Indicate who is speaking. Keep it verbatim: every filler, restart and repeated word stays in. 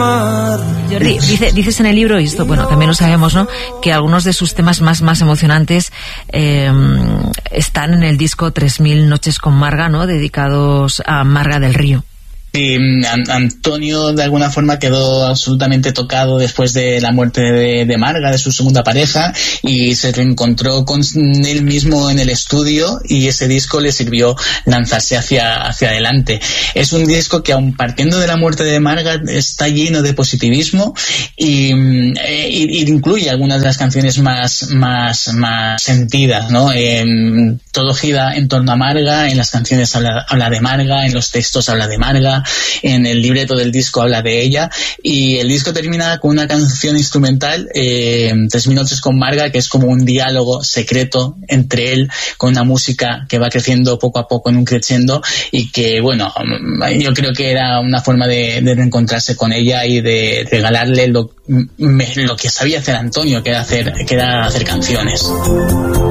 Speaker 1: amar.
Speaker 2: Jordi, dice, dices en el libro, y esto, bueno, también lo sabemos, ¿no?, que algunos de sus temas más, más emocionantes eh, están en el disco tres mil Noches con Marga, ¿no?, dedicados a Marga del Río.
Speaker 3: Sí, Antonio de alguna forma quedó absolutamente tocado después de la muerte de, de Marga, de su segunda pareja, y se reencontró con él mismo en el estudio, y ese disco le sirvió lanzarse hacia, hacia adelante. Es un disco que, aun partiendo de la muerte de Marga, está lleno de positivismo y, y, y incluye algunas de las canciones más, más, más sentidas, ¿no? Eh, todo gira en torno a Marga, en las canciones habla, habla de Marga, en los textos habla de Marga, en el libreto del disco habla de ella, y el disco termina con una canción instrumental, eh, Tres mil Noches con Marga, que es como un diálogo secreto entre él, con una música que va creciendo poco a poco en un crescendo, y que, bueno, yo creo que era una forma de, de reencontrarse con ella y de regalarle lo, lo que sabía hacer Antonio, que era hacer, que era hacer canciones.